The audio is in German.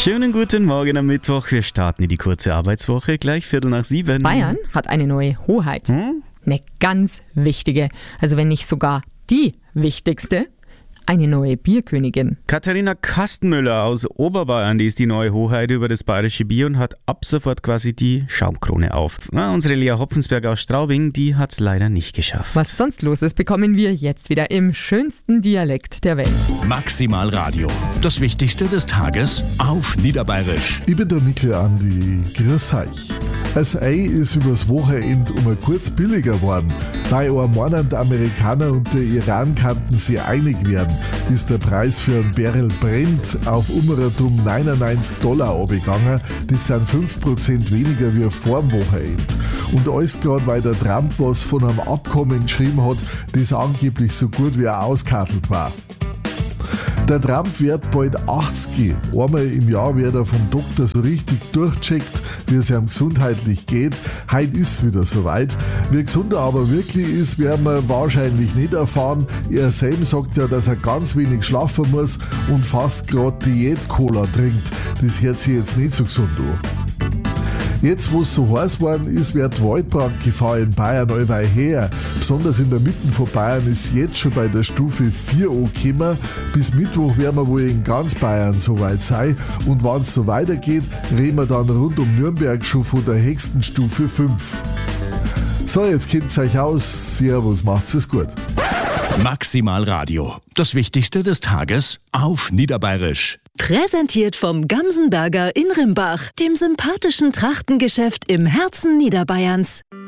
Schönen guten Morgen am Mittwoch. Wir starten in die kurze Arbeitswoche. Gleich 6:15. Bayern hat eine neue Hoheit. Eine ganz wichtige, also wenn nicht sogar die wichtigste, eine neue Bierkönigin. Katharina Kastenmüller aus Oberbayern, die ist die neue Hoheit über das bayerische Bier und hat ab sofort quasi die Schaumkrone auf. Unsere Lea Hopfensberg aus Straubing, die hat es leider nicht geschafft. Was sonst los ist, bekommen wir jetzt wieder im schönsten Dialekt der Welt. Maximal Radio. Das Wichtigste des Tages auf Niederbayerisch. Ich bin der Mikl Andi. Grüß euch. Das Ei ist übers Wochenende kurz billiger geworden. Bei einem Monat der Amerikaner und der Iran kannten sie einig werden, ist der Preis für ein Barrel Brent auf umredum $99 runtergegangen. Das sind 5% weniger wie vor dem Wochenende. Und alles gerade, weil der Trump was von einem Abkommen geschrieben hat, das angeblich so gut wie ausgekartelt war. Der Trump wird bald 80. Einmal im Jahr wird er vom Doktor so richtig durchcheckt, wie es ihm gesundheitlich geht. Heute ist es wieder soweit. Wie gesund er aber wirklich ist, werden wir wahrscheinlich nicht erfahren. Er selbst sagt ja, dass er ganz wenig schlafen muss und fast gerade Diät-Cola trinkt. Das hört sich jetzt nicht so gesund an. Jetzt, wo es so heiß geworden ist, wird die Waldbrandgefahr in Bayern allweil her. Besonders in der Mitte von Bayern ist jetzt schon bei der Stufe 4 angekommen. Bis Mittwoch werden wir wohl in ganz Bayern soweit sein. Und wenn es so weitergeht, reden wir dann rund um Nürnberg schon von der höchsten Stufe 5. So, jetzt kennt's euch aus. Servus, macht's es gut. Maximal Radio. Das Wichtigste des Tages auf Niederbayerisch. Präsentiert vom Gamsenberger in Rimbach, dem sympathischen Trachtengeschäft im Herzen Niederbayerns.